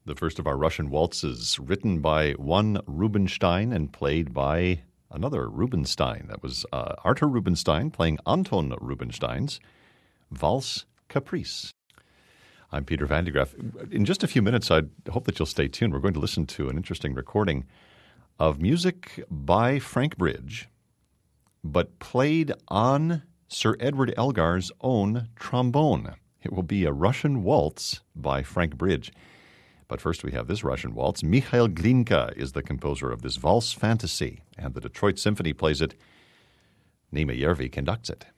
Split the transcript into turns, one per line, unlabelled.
The first of our Russian waltzes, written by one Rubinstein and played by another Rubinstein. That was Artur Rubinstein playing Anton Rubinstein's Valse Caprice. I'm Peter Van de Graaff. In just a few minutes, I hope that you'll stay tuned. We're going to listen to an interesting recording of music by Frank Bridge, but played on Sir Edward Elgar's own trombone. It will be a Russian waltz by Frank Bridge. But first we have this Russian waltz. Mikhail Glinka is the composer of this valse fantasy, and the Detroit Symphony plays it. Nima Yervi conducts it.